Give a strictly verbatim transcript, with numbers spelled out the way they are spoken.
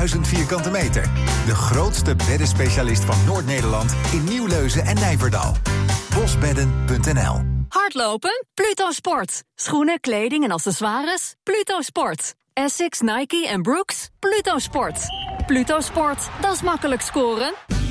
vijfduizend vierkante meter. De grootste beddenspecialist van Noord-Nederland in Nieuwleuzen en Nijverdal. bosbedden punt n l. Hardlopen? Pluto Sport. Schoenen, kleding en accessoires? Pluto Sport. Essex, Nike en Brooks? Pluto Sport. Pluto Sport, dat is makkelijk scoren.